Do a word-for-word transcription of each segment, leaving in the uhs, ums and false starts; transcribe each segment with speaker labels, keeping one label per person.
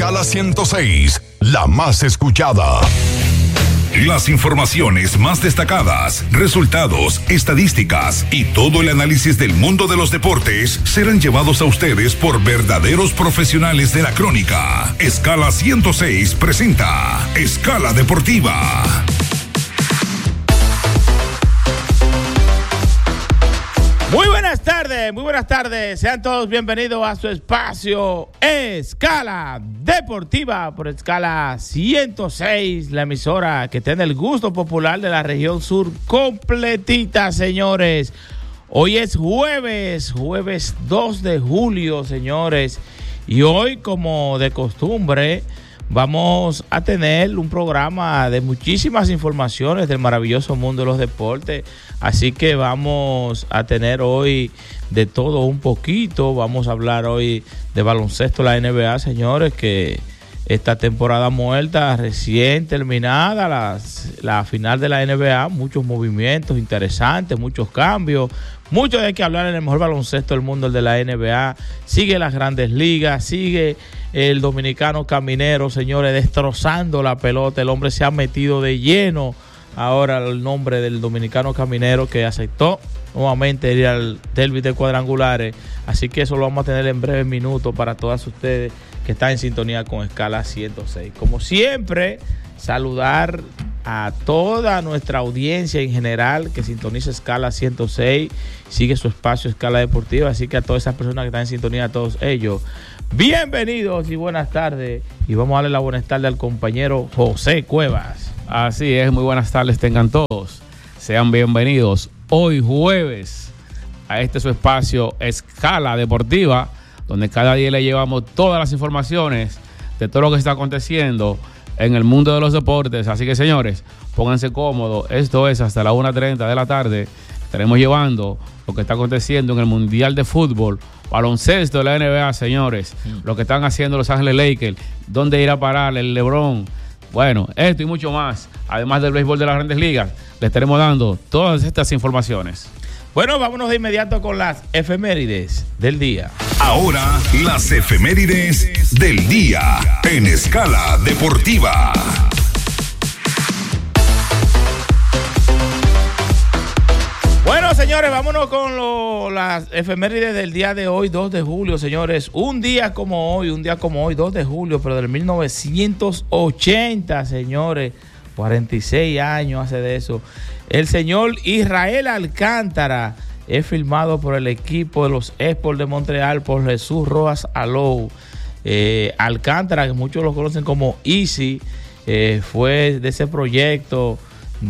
Speaker 1: Escala ciento seis, la más escuchada. Las informaciones más destacadas, resultados, estadísticas y todo el análisis del mundo de los deportes serán llevados a ustedes por verdaderos profesionales de la crónica. Escala ciento seis presenta Escala Deportiva.
Speaker 2: Muy buenas tardes, muy buenas tardes. Sean todos bienvenidos a su espacio Escala Deportiva por Escala ciento seis, la emisora que tiene el gusto popular de la región sur completita, señores. Hoy es jueves, jueves dos de julio, señores. Y hoy, como de costumbre, vamos a tener un programa de muchísimas informaciones del maravilloso mundo de los deportes. Así que vamos a tener hoy de todo un poquito. Vamos a hablar hoy de baloncesto, la N B A, señores, que esta temporada muerta, recién terminada, la, la final de la N B A, muchos movimientos interesantes, muchos cambios, mucho de qué hablar en el mejor baloncesto del mundo, el de la N B A. Sigue las grandes ligas, sigue el dominicano caminero, señores, destrozando la pelota. El hombre se ha metido de lleno ahora el nombre del dominicano caminero, que aceptó nuevamente ir al derbi de cuadrangulares. Así que eso lo vamos a tener en breves minutos para todas ustedes que están en sintonía con Escala ciento seis. Como siempre, saludar a toda nuestra audiencia en general que sintoniza Escala ciento seis, sigue su espacio Escala Deportiva. Así que a todas esas personas que están en sintonía, a todos ellos, bienvenidos y buenas tardes. Y vamos a darle la buenas tardes al compañero José Cuevas.
Speaker 3: Así es, muy buenas tardes tengan todos. Sean bienvenidos hoy jueves a este su espacio Escala Deportiva, donde cada día le llevamos todas las informaciones de todo lo que está aconteciendo en el mundo de los deportes. Así que, señores, pónganse cómodos. Esto es hasta la una treinta de la tarde. Estaremos llevando lo que está aconteciendo en el Mundial de Fútbol, baloncesto de la N B A, señores. Mm. Lo que están haciendo Los Ángeles Lakers, dónde irá a parar el LeBron. Bueno, esto y mucho más, además del béisbol de las grandes ligas, le estaremos dando todas estas informaciones.
Speaker 2: Bueno, vámonos de inmediato con las efemérides del día.
Speaker 1: Ahora, las efemérides del día en Escala Deportiva.
Speaker 2: Bueno, señores, vámonos con lo, las efemérides del día de hoy, dos de julio, señores. Un día como hoy, un día como hoy, dos de julio, pero del mil novecientos ochenta, señores. cuarenta y seis años hace de eso. El señor Israel Alcántara es firmado por el equipo de los Expos de Montreal por Jesús Rojas Alou. Eh, Alcántara, que muchos lo conocen como Easy, eh, fue de ese proyecto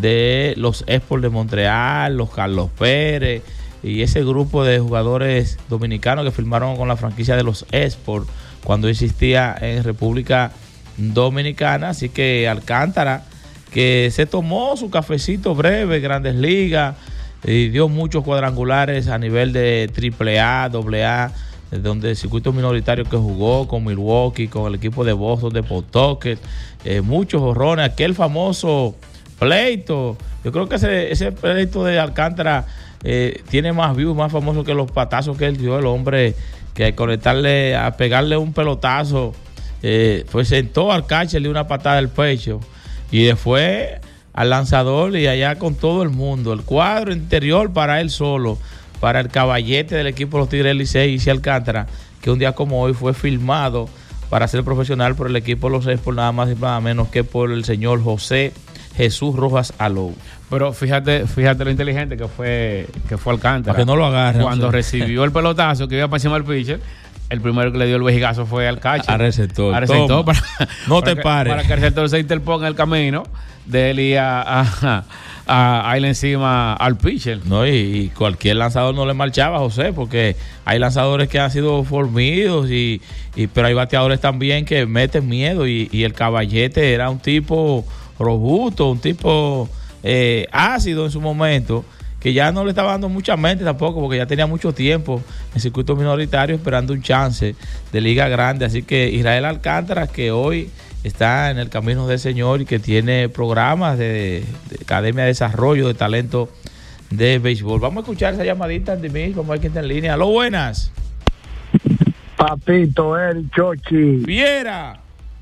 Speaker 2: de los Expos de Montreal, los Carlos Pérez y ese grupo de jugadores dominicanos que firmaron con la franquicia de los Expos cuando existía en República Dominicana. Así que Alcántara, que se tomó su cafecito breve, Grandes Ligas, y dio muchos cuadrangulares a nivel de triple A, doble A, donde el circuito minoritario que jugó con Milwaukee, con el equipo de Boston, de Pawtucket, eh, muchos jorrones, aquel famoso pleito. Yo creo que ese, ese pleito de Alcántara eh, tiene más views, más famoso que los patazos que él dio. El hombre que al conectarle, a pegarle un pelotazo, eh, pues sentó al catcher, le dio una patada del pecho y después al lanzador y allá con todo el mundo. El cuadro interior para él solo, para el caballete del equipo de los Tigres del Licey, Isi Alcántara, que un día como hoy fue filmado para ser profesional por el equipo de los Expos, nada más y nada menos que por el señor José Jesús Rojas Alou.
Speaker 3: Pero fíjate, fíjate lo inteligente que fue que fue Alcántara.
Speaker 2: Para que no lo agarre.
Speaker 3: Cuando
Speaker 2: no sé.
Speaker 3: recibió el pelotazo que iba para encima del pitcher, el primero que le dio el vejigazo fue al catcher.
Speaker 2: Al receptor.
Speaker 3: Al receptor para,
Speaker 2: no
Speaker 3: para
Speaker 2: te
Speaker 3: que,
Speaker 2: pares.
Speaker 3: Para que el receptor se interponga en el camino de él y a, a, a, a ir encima al pitcher.
Speaker 2: No, y, y cualquier lanzador no le marchaba, José, porque hay lanzadores que han sido formidos, y, y pero hay bateadores también que meten miedo, y, y el caballete era un tipo robusto, un tipo eh, ácido en su momento, que ya no le estaba dando mucha mente tampoco, porque ya tenía mucho tiempo en circuito minoritario esperando un chance de liga grande. Así que Israel Alcántara, que hoy está en el camino del Señor y que tiene programas de, de Academia de Desarrollo de Talento de Béisbol. Vamos a escuchar esa llamadita de mí, vamos a ver quién está en línea. ¡Aló, buenas!
Speaker 4: Papito, el Chochi.
Speaker 2: Viera.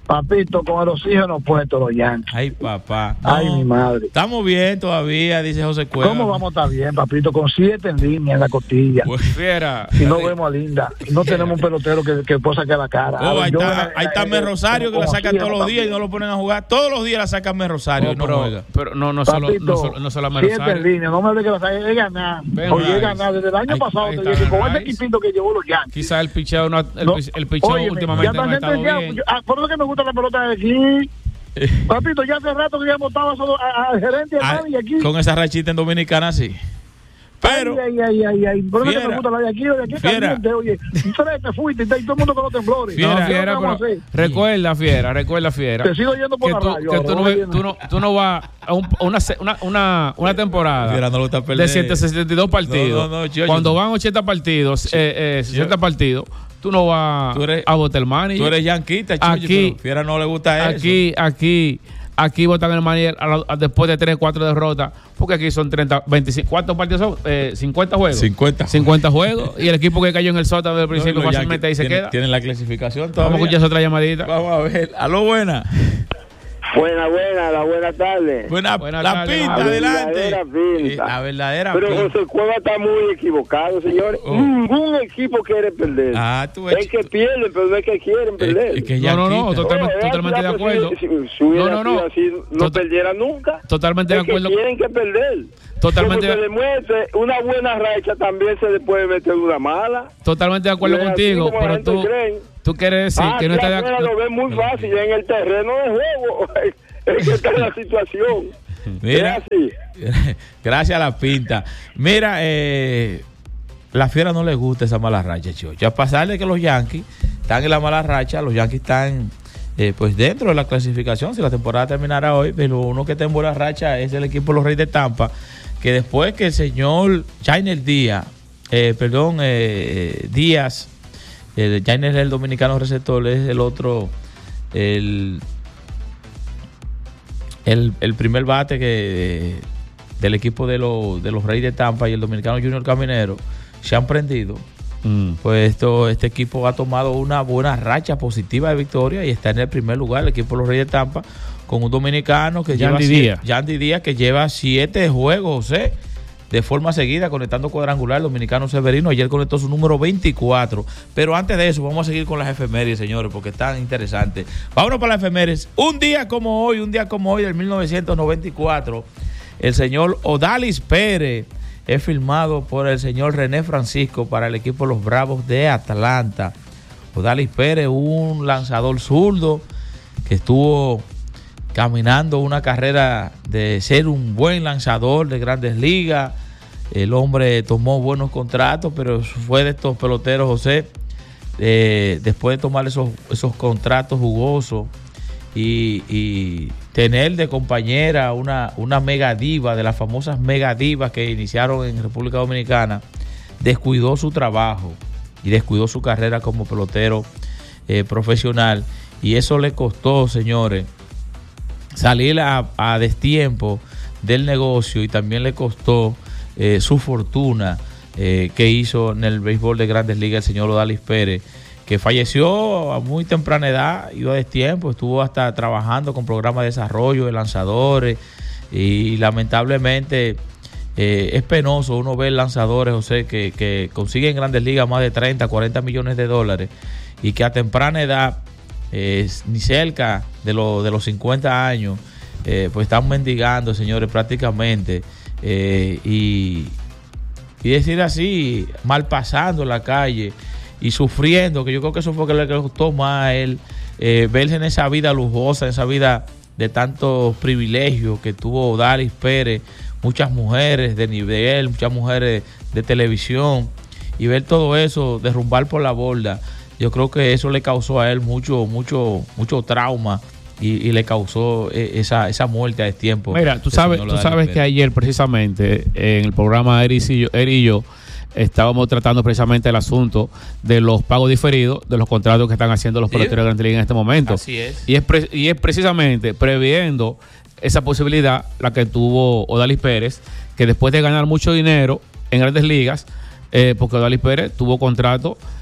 Speaker 4: Papito, con el oxígeno puesto los Yankees.
Speaker 2: Ay, papá. No,
Speaker 4: Ay, mi madre.
Speaker 2: Estamos bien todavía, dice José Cueva.
Speaker 4: ¿Cómo vamos a estar bien, papito? Con siete en línea en la costilla.
Speaker 2: Pues, fiera.
Speaker 4: Y no vemos a Linda. Y no tenemos un pelotero que, que pueda sacar la cara.
Speaker 2: Oh, ahí
Speaker 4: Yo,
Speaker 2: está,
Speaker 4: eh,
Speaker 2: ahí está
Speaker 4: eh,
Speaker 2: Mer Rosario, que la sacan todos los días y
Speaker 4: también.
Speaker 2: no lo ponen a jugar. Todos los días la sacan Mer Rosario
Speaker 3: No,
Speaker 2: y no
Speaker 3: pero,
Speaker 2: juega.
Speaker 3: pero no, no solo,
Speaker 4: Papito,
Speaker 3: no solo, no solo a
Speaker 4: siete en
Speaker 3: Rosario.
Speaker 4: línea. No me hable que la saque. Es ganar.
Speaker 3: Ven,
Speaker 4: Oye, es
Speaker 3: Rice.
Speaker 4: ganar. Desde el año
Speaker 3: Ahí-
Speaker 4: pasado
Speaker 3: ahí
Speaker 4: te
Speaker 3: está
Speaker 4: dije, con
Speaker 3: Rice.
Speaker 4: ese equipito que llevó los Yankees.
Speaker 3: Quizá el picheo, no, el,
Speaker 4: No,
Speaker 3: el picheo
Speaker 4: óyeme,
Speaker 3: últimamente
Speaker 4: ya
Speaker 3: no ha
Speaker 4: está
Speaker 3: estado
Speaker 4: gente ya-
Speaker 3: bien.
Speaker 4: yo- ah, por eso que me gusta la pelota de aquí. Papito, ya hace rato que ya votaba solo a- al gerente a
Speaker 2: Ah,
Speaker 4: nadie aquí.
Speaker 2: con esa rachita en Dominicana, sí. Pero,
Speaker 4: Ay, ay, ay, ay, ay. Por eso que
Speaker 2: Fiera.
Speaker 4: me gusta la de aquí, la de aquí
Speaker 2: Fiera.
Speaker 4: caliente, oye. Tres te fuiste y todo el mundo con los temblores.
Speaker 2: Fiera.
Speaker 3: No,
Speaker 4: ¿Qué
Speaker 3: Fiera,
Speaker 4: vamos a
Speaker 3: pero
Speaker 4: hacer?
Speaker 3: recuerda, Fiera, recuerda, Fiera.
Speaker 4: Te sigo yendo por
Speaker 3: que
Speaker 4: la
Speaker 3: tú,
Speaker 4: radio
Speaker 3: que
Speaker 4: ahora,
Speaker 3: tú, no,
Speaker 4: no
Speaker 3: ves-
Speaker 4: viene.
Speaker 3: tú, no, tú no vas a, un- a una, se- una, una, una temporada
Speaker 2: Fiera no lo gusta perder.
Speaker 3: de ciento sesenta y dos partidos.
Speaker 2: No, no, no, yo-
Speaker 3: Cuando
Speaker 2: yo-
Speaker 3: van ochenta partidos, eh, eh, sesenta partidos, tú no vas
Speaker 2: Tú eres-
Speaker 3: a votar el manager.
Speaker 2: tú eres yanquita, Chuyo,
Speaker 3: Aquí-
Speaker 2: pero Fiera no le gusta eso.
Speaker 3: Aquí, aquí, aquí votan el manager a la- a- después de tres, cuatro derrotas, porque aquí son treinta, veinticinco, ¿cuántos partidos son? Eh, cincuenta juegos.
Speaker 2: cincuenta.
Speaker 3: cincuenta juegos. Y el equipo que cayó en el sótano del
Speaker 2: No, y
Speaker 3: principio
Speaker 2: los
Speaker 3: fácilmente ahí
Speaker 2: Yankees
Speaker 3: se
Speaker 2: tienen-
Speaker 3: queda.
Speaker 2: Tienen la clasificación
Speaker 3: Vamos
Speaker 2: todavía.
Speaker 3: a escuchar otra llamadita.
Speaker 2: Vamos a ver. Aló, buena.
Speaker 5: Buena, buena, la buena tarde.
Speaker 2: Buena,
Speaker 3: Buena
Speaker 2: la
Speaker 3: tarde,
Speaker 2: pinta,
Speaker 3: la
Speaker 2: adelante.
Speaker 5: verdadera pinta.
Speaker 2: Eh, La verdadera
Speaker 5: Pero
Speaker 2: pinta.
Speaker 5: José Cueva está muy equivocado, señores.
Speaker 2: Oh.
Speaker 5: Ningún equipo quiere perder.
Speaker 2: Ah, tú ves.
Speaker 5: Es que pierden, pero no es que quieren perder.
Speaker 2: Es que
Speaker 3: No, no, no,
Speaker 2: yanquita.
Speaker 3: totalmente,
Speaker 5: Oye,
Speaker 3: totalmente de
Speaker 5: si-
Speaker 3: acuerdo.
Speaker 5: Si, si hubiera
Speaker 3: No, no, no.
Speaker 5: sido así, no
Speaker 3: Total-
Speaker 5: perdiera nunca.
Speaker 3: Totalmente de
Speaker 5: Es que
Speaker 3: acuerdo.
Speaker 5: tienen que perder.
Speaker 3: Totalmente
Speaker 5: Como
Speaker 3: de-
Speaker 5: se demuestre una buena racha, también se le puede meter una mala.
Speaker 3: Totalmente de acuerdo
Speaker 5: No es así
Speaker 3: contigo,
Speaker 5: como la
Speaker 3: pero
Speaker 5: gente
Speaker 3: tú,
Speaker 5: cree.
Speaker 3: tú quieres decir
Speaker 5: ah,
Speaker 3: que no
Speaker 5: que
Speaker 3: estás de
Speaker 5: afuera
Speaker 3: acuerdo.
Speaker 5: lo ven muy fácil, en el terreno de juego es que está la situación.
Speaker 2: Mira,
Speaker 5: Es así.
Speaker 2: gracias a la pinta. Mira, eh, la Fiera no le gusta esa mala racha, chico. Ya a pasar de que los Yankees están en la mala racha, los Yankees están eh, pues dentro de la clasificación. Si la temporada terminara hoy, pero uno que está en buena racha es el equipo de los Reyes de Tampa, que después que el señor Jainer Díaz, eh, perdón, eh, Díaz, el Jainer es el dominicano receptor, es el otro, el El, el primer bate que eh, del equipo de, los de los Reyes de Tampa y el dominicano Junior Caminero se han prendido.
Speaker 3: Mm.
Speaker 2: Pues esto, este equipo ha tomado una buena racha positiva de victoria y está en el primer lugar, el equipo de los Reyes de Tampa, con un dominicano que
Speaker 3: Yandy
Speaker 2: lleva
Speaker 3: Díaz.
Speaker 2: siete- Yandy Díaz, que lleva siete juegos, José, de forma seguida, conectando cuadrangular. El dominicano Severino ayer conectó su número veinticuatro. Pero antes de eso, vamos a seguir con las efemérides, señores, porque están interesantes. Vámonos para las efemérides. Un día como hoy, un día como hoy del mil novecientos noventa y cuatro, el señor Odalis Pérez es firmado por el señor René Francisco para el equipo de los Bravos de Atlanta. Odalis Pérez, un lanzador zurdo que estuvo caminando una carrera de ser un buen lanzador de Grandes Ligas. El hombre tomó buenos contratos, pero fue de estos peloteros, José, eh, después de tomar esos, esos contratos jugosos y, y tener de compañera una, una mega diva, de las famosas mega divas que iniciaron en República Dominicana, descuidó su trabajo y descuidó su carrera como pelotero eh, profesional, y eso le costó, señores, salir a, a destiempo del negocio, y también le costó eh, su fortuna eh, que hizo en el béisbol de Grandes Ligas el señor Odalis Pérez, que falleció a muy temprana edad, iba a destiempo, estuvo hasta trabajando con programas de desarrollo de lanzadores, y lamentablemente eh, es penoso uno ver lanzadores, José, que, que consiguen en Grandes Ligas más de treinta, cuarenta millones de dólares, y que a temprana edad, eh, ni cerca de, lo, de los cincuenta años, eh, pues están mendigando, señores, prácticamente, eh, y, y decir así, mal pasando en la calle y sufriendo, que yo creo que eso fue que le costó más a él, eh, verse en esa vida lujosa, en esa vida de tantos privilegios que tuvo Odalis Pérez, muchas mujeres de nivel, muchas mujeres de televisión, y ver todo eso derrumbar por la borda. Yo creo que eso le causó a él mucho, mucho, mucho trauma, y, y le causó esa, esa muerte a destiempo.
Speaker 3: Mira, tú sabes, tú sabes que ayer precisamente en el programa Eri y yo, Eri y yo estábamos tratando precisamente el asunto de los pagos diferidos de los contratos que están haciendo los peloteros de Grandes Ligas en este momento.
Speaker 2: Así es.
Speaker 3: Y es, pre, y es precisamente previendo esa posibilidad la que tuvo Odalis Pérez, que después de ganar mucho dinero en Grandes Ligas, eh, porque Odalis Pérez tuvo contrato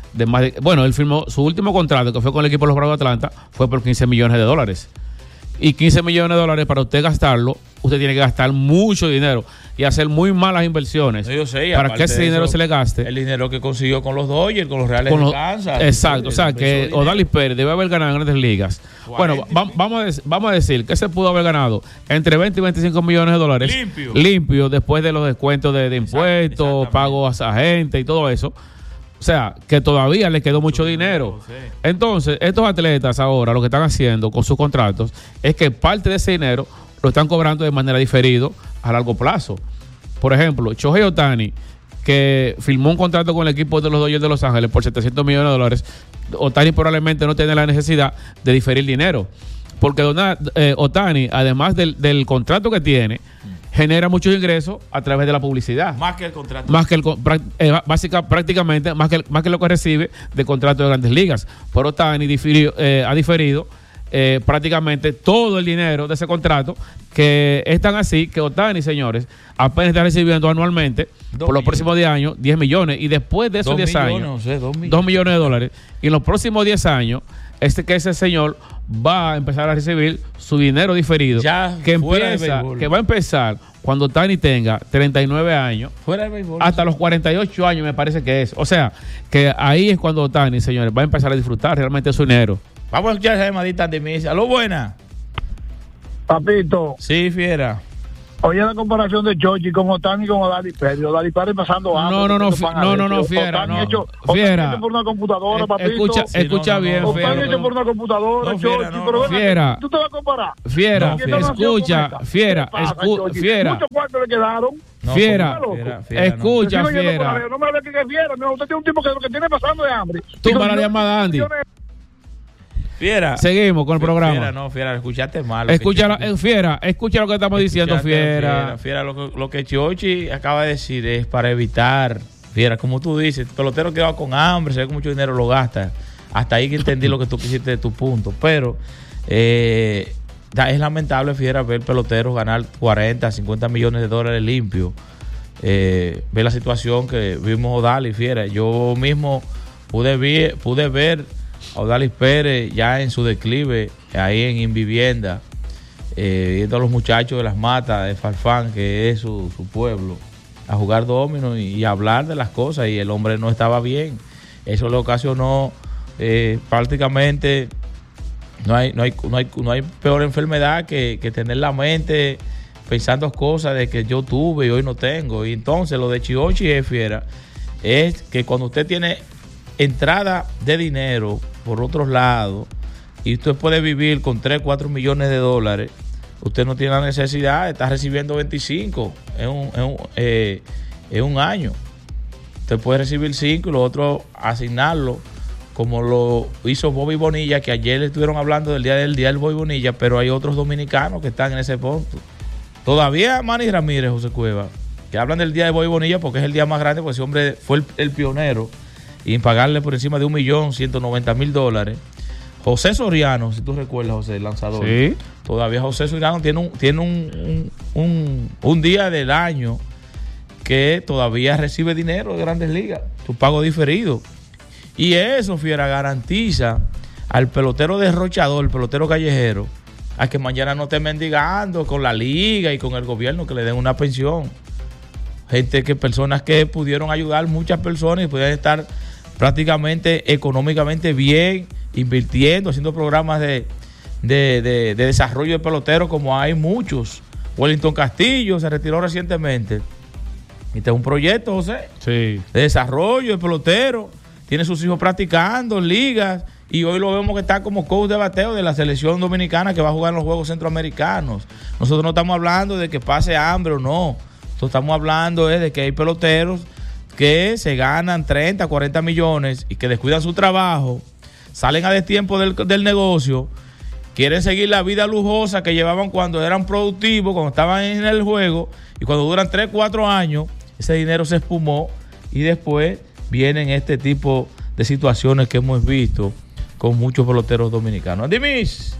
Speaker 3: de más de, bueno, él firmó su último contrato, que fue con el equipo de los Bravos de Atlanta, fue por quince millones de dólares. Y quince millones de dólares, para usted gastarlo, usted tiene que gastar mucho dinero y hacer muy malas inversiones.
Speaker 2: No, yo sé,
Speaker 3: para que ese dinero
Speaker 2: eso,
Speaker 3: se le gaste.
Speaker 2: El dinero que consiguió con los Dodgers, con los Reales
Speaker 3: con los,
Speaker 2: de Kansas.
Speaker 3: Exacto, o sea, que Odalis Pérez debe haber ganado en grandes ligas. Bueno, va, vamos, a decir, vamos a decir que se pudo haber ganado entre veinte y veinticinco millones de dólares.
Speaker 2: Limpio.
Speaker 3: Limpio, después de los descuentos de, de impuestos, pagos a gente y todo eso. O sea, que todavía le quedó mucho dinero. Entonces, estos atletas ahora lo que están haciendo con sus contratos es que parte de ese dinero lo están cobrando de manera diferida a largo plazo. Por ejemplo, Shohei Ohtani, que firmó un contrato con el equipo de los Dodgers de Los Ángeles por setecientos millones de dólares, Ohtani probablemente no tiene la necesidad de diferir dinero. Porque eh, Ohtani, además del, del contrato que tiene, genera muchos ingresos a través de la publicidad.
Speaker 2: Más que el contrato.
Speaker 3: Más que el eh, básica, prácticamente más que, el, más que lo que recibe de contrato de grandes ligas. Por Ohtani difirió, eh, ha diferido eh, prácticamente todo el dinero de ese contrato, que es tan así que Ohtani, señores, apenas está recibiendo anualmente dos por los millones. próximos diez años diez millones, y después de esos diez años no sé, dos millones. dos millones de dólares, y en los próximos diez años este que ese señor va a empezar a recibir su dinero diferido, ya que empieza, que va a empezar cuando Ohtani tenga treinta y nueve años,
Speaker 2: fuera del béisbol,
Speaker 3: hasta los cuarenta y ocho años me parece que es. O sea, que ahí es cuando Ohtani, señores, va a empezar a disfrutar realmente su dinero.
Speaker 2: Vamos a escuchar esa llamadita de mí. Aló, buena.
Speaker 4: Papito.
Speaker 2: Sí, fiera.
Speaker 4: Oye, la comparación de Chochi con Ohtani y con Odalis Pérez. Odalis Pérez pasando hambre.
Speaker 3: No, no, no, no, no, no, fiera.
Speaker 4: Ohtani
Speaker 3: no.
Speaker 4: hecho,
Speaker 3: Fiera.
Speaker 4: hecho por una computadora, papito.
Speaker 3: Escucha,
Speaker 4: sí,
Speaker 3: escucha
Speaker 2: no, no,
Speaker 3: bien,
Speaker 2: no,
Speaker 3: fiera.
Speaker 4: Ohtani hecho por una computadora,
Speaker 2: no, fiera,
Speaker 4: Chochi.
Speaker 2: no,
Speaker 4: pero
Speaker 2: no,
Speaker 3: fiera.
Speaker 4: ¿Tú te vas a comparar?
Speaker 3: Fiera,
Speaker 2: no, fiera.
Speaker 3: escucha, fiera, escu fiera.
Speaker 4: Muchos cuartos le quedaron.
Speaker 2: No,
Speaker 3: fiera,
Speaker 2: fiera, fiera,
Speaker 3: escucha,
Speaker 4: no.
Speaker 3: fiera.
Speaker 4: No me hables que es fiera. No, usted tiene un tipo que lo que tiene pasando de hambre.
Speaker 3: Tú para la llamada, Andy.
Speaker 2: Fiera.
Speaker 3: Seguimos con el programa.
Speaker 2: Fiera, no, Fiera, escuchaste mal.
Speaker 3: Escucha, que, Fiera, escucha lo que estamos diciendo, Fiera.
Speaker 2: Fiera, Fiera, lo que, lo que Chochi acaba de decir es para evitar, Fiera, como tú dices, el pelotero que va con hambre, se ve que mucho dinero lo gasta. Hasta ahí que entendí lo que tú quisiste de tu punto. Pero eh, es lamentable, Fiera, ver peloteros ganar cuarenta, cincuenta millones de dólares limpios. Eh, ver la situación que vimos Odalis, Fiera. Yo mismo pude, vi, pude ver a Odalis Pérez ya en su declive, ahí en Invivienda, eh, viendo a los muchachos de las matas de Farfán, que es su, su pueblo, a jugar domino y, y hablar de las cosas, y el hombre no estaba bien. Eso le ocasionó eh, prácticamente, no hay, no hay, no hay, no hay peor enfermedad que, que tener la mente pensando cosas de que yo tuve y hoy no tengo. Y entonces lo de Chiochi es fiera, es que cuando usted tiene entrada de dinero por otros lados y usted puede vivir con tres, cuatro millones de dólares, usted no tiene la necesidad de estar recibiendo veinticinco en un, en un, eh, en un año. Usted puede recibir cinco y lo otro asignarlo, como lo hizo Bobby Bonilla, que ayer estuvieron hablando del día del día del Bobby Bonilla, pero hay otros dominicanos que están en ese punto. Todavía Manny Ramírez, José Cueva, que hablan del día de Bobby Bonilla porque es el día más grande, porque ese hombre fue el, el pionero y en pagarle por encima de un millón ciento noventa mil dólares. José Soriano, si tú recuerdas, José, el lanzador.
Speaker 3: Sí.
Speaker 2: Todavía José Soriano tiene un, tiene un, un, un, un día del año que todavía recibe dinero de Grandes Ligas, su pago diferido. Y eso, fiera, garantiza al pelotero derrochador, el pelotero callejero, a que mañana no esté mendigando con la liga y con el gobierno que le den una pensión. Gente que, personas que pudieron ayudar, muchas personas, y pudieran estar prácticamente económicamente bien, invirtiendo, haciendo programas de, de, de, de desarrollo de peloteros, como hay muchos. Wellington Castillo se retiró recientemente. Este es un proyecto, José,
Speaker 3: sí,
Speaker 2: de desarrollo de pelotero. Tiene sus hijos practicando en ligas, y hoy lo vemos que está como coach de bateo de la selección dominicana que va a jugar en los Juegos Centroamericanos. Nosotros no estamos hablando de que pase hambre o no. Nosotros estamos hablando eh, de que hay peloteros que se ganan treinta, cuarenta millones y que descuidan su trabajo, salen a destiempo del, del negocio, quieren seguir la vida lujosa que llevaban cuando eran productivos, cuando estaban en el juego, y cuando duran tres, cuatro años, ese dinero se espumó, y después vienen este tipo de situaciones que hemos visto con muchos peloteros dominicanos. Andimis,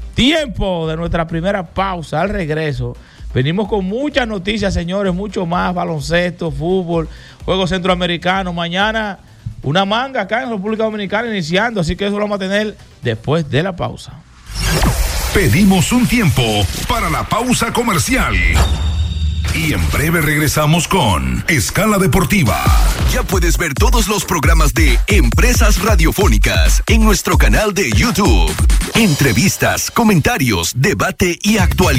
Speaker 2: tiempo de nuestra primera pausa. Al regreso venimos con muchas noticias, señores, mucho más: baloncesto, fútbol, juegos centroamericanos. Mañana una manga acá en República Dominicana iniciando, así que eso lo vamos a tener después de la pausa.
Speaker 1: Pedimos un tiempo para la pausa comercial. Y en breve regresamos con Escala Deportiva.
Speaker 6: Ya puedes ver todos los programas de Empresas Radiofónicas en nuestro canal de YouTube. Entrevistas, comentarios, debate y actualidad.